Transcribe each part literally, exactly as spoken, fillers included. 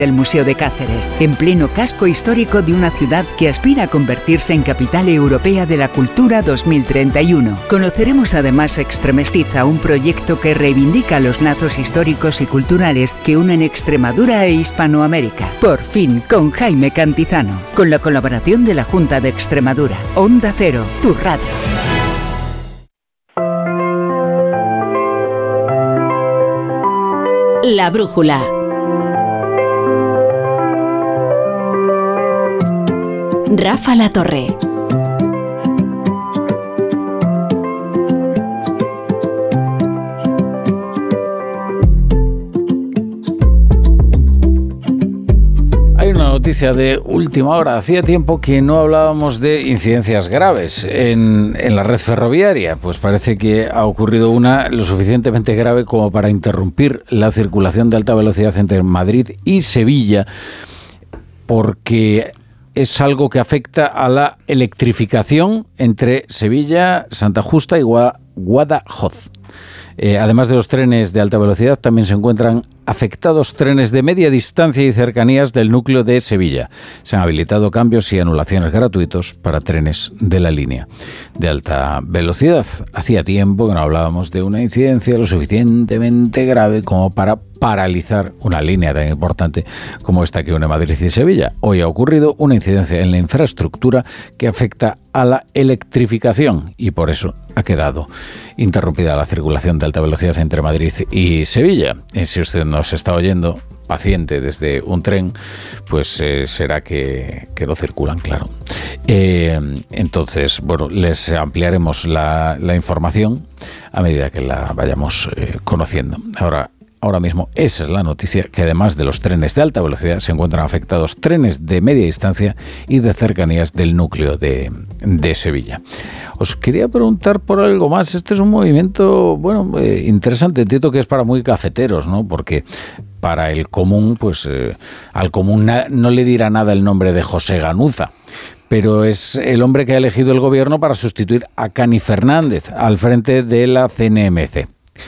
del Museo de Cáceres, en pleno casco histórico de una ciudad que aspira a convertirse en capital europea de la cultura dos mil treinta y uno. Conoceremos además Extremestiza, un proyecto que reivindica los lazos históricos y culturales que unen Extremadura e Hispanoamérica. Por fin, con Jaime Cantizano, con la colaboración de la Junta de Extremadura. Onda Cero, tu radio. La brújula. Rafa La Torre. Hay una noticia de última hora. Hacía tiempo que no hablábamos de incidencias graves en, en la red ferroviaria. Pues parece que ha ocurrido una lo suficientemente grave como para interrumpir la circulación de alta velocidad entre Madrid y Sevilla, porque es algo que afecta a la electrificación entre Sevilla, Santa Justa y Guadajoz. Eh, además de los trenes de alta velocidad, también se encuentran afectados trenes de media distancia y cercanías del núcleo de Sevilla. Se han habilitado cambios y anulaciones gratuitos para trenes de la línea de alta velocidad. Hacía tiempo que no hablábamos de una incidencia lo suficientemente grave como para paralizar una línea tan importante como esta que une Madrid y Sevilla. Hoy ha ocurrido una incidencia en la infraestructura que afecta a la electrificación y por eso ha quedado interrumpida la circulación de alta velocidad entre Madrid y Sevilla. Y si usted nos está oyendo paciente desde un tren, pues eh, será que, que no circulan, claro. Eh, entonces, bueno, les ampliaremos la, la información a medida que la vayamos eh, conociendo. Ahora, Ahora mismo esa es la noticia, que además de los trenes de alta velocidad se encuentran afectados trenes de media distancia y de cercanías del núcleo de, de Sevilla. Os quería preguntar por algo más. Este es un movimiento, bueno, eh, interesante. Entiendo que es para muy cafeteros, ¿no? Porque para el común, pues eh, al común na- no le dirá nada el nombre de José Ganuza, pero es el hombre que ha elegido el gobierno para sustituir a Cani Fernández al frente de la C N M C,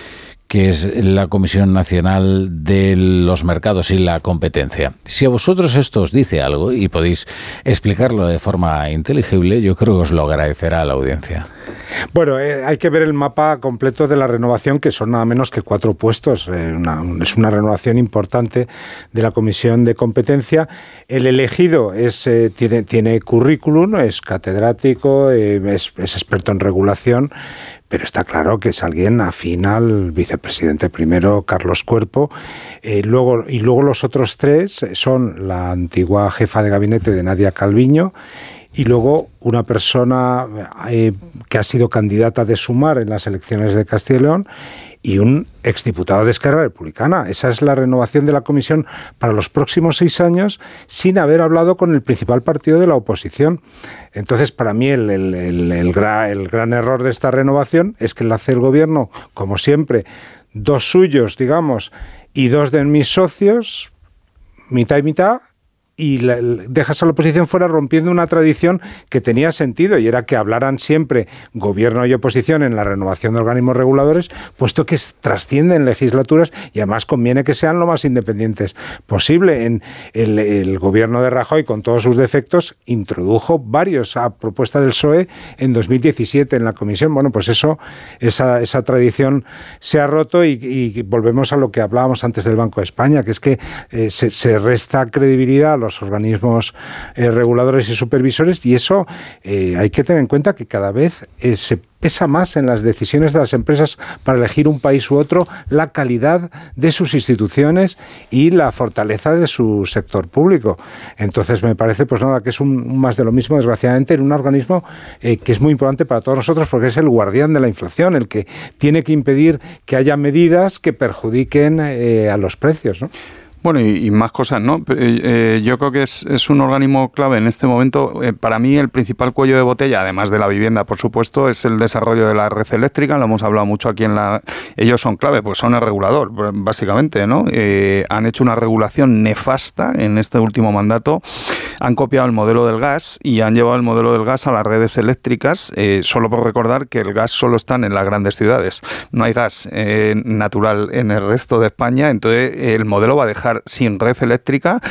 que es la Comisión Nacional de los Mercados y la Competencia. Si a vosotros esto os dice algo y podéis explicarlo de forma inteligible, yo creo que os lo agradecerá la audiencia. Bueno, eh, hay que ver el mapa completo de la renovación, que son nada menos que cuatro puestos. Eh, una, es una renovación importante de la Comisión de Competencia. El elegido es eh, tiene, tiene currículum, es catedrático, eh, es, es experto en regulación, pero está claro que es alguien afín al vicepresidente primero, Carlos Cuerpo, eh, luego, y luego los otros tres son la antigua jefa de gabinete de Nadia Calviño, y luego una persona eh, que ha sido candidata de Sumar en las elecciones de Castilla y León y un exdiputado de Esquerra Republicana. Esa es la renovación de la comisión para los próximos seis años sin haber hablado con el principal partido de la oposición. Entonces, para mí, el, el, el, el, gra, el gran error de esta renovación es que la hace el gobierno, como siempre, dos suyos, digamos, y dos de mis socios, mitad y mitad, y la, dejas a la oposición fuera, rompiendo una tradición que tenía sentido, y era que hablaran siempre gobierno y oposición en la renovación de organismos reguladores, puesto que trascienden legislaturas y además conviene que sean lo más independientes posible. En el, el gobierno de Rajoy, con todos sus defectos, introdujo varios a propuesta del P S O E en dos mil diecisiete en la comisión. Bueno, pues eso, esa, esa tradición se ha roto y, y volvemos a lo que hablábamos antes del Banco de España, que es que eh, se, se resta credibilidad a los organismos eh, reguladores y supervisores, y eso eh, hay que tener en cuenta que cada vez eh, se pesa más en las decisiones de las empresas para elegir un país u otro la calidad de sus instituciones y la fortaleza de su sector público. Entonces me parece, pues nada, que es un, un más de lo mismo, desgraciadamente, en un organismo eh, que es muy importante para todos nosotros, porque es el guardián de la inflación, el que tiene que impedir que haya medidas que perjudiquen eh, a los precios, ¿no? Bueno, y, y más cosas, ¿no? Eh, eh, yo creo que es, es un organismo clave en este momento. Eh, para mí el principal cuello de botella, además de la vivienda, por supuesto, es el desarrollo de la red eléctrica. Lo hemos hablado mucho aquí en la... Ellos son clave, pues son el regulador, básicamente, ¿no? Eh, han hecho una regulación nefasta en este último mandato. Han copiado el modelo del gas y han llevado el modelo del gas a las redes eléctricas, eh, solo por recordar que el gas solo está en las grandes ciudades. No hay gas eh, natural en el resto de España, entonces el modelo va a dejar sin red eléctrica